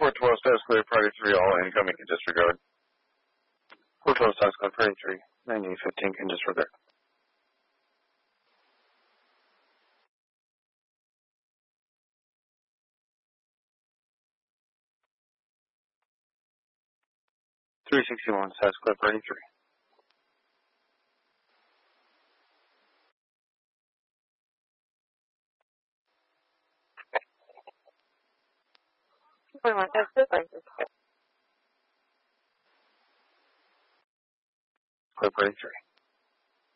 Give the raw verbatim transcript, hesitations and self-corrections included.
four twelve status clear, priority three, all incoming can disregard. four twelve status clear, priority three, ninety-eight fifteen can disregard. three sixty-one status clear, priority three. twenty-one status clear, priority three. Clear, priority three.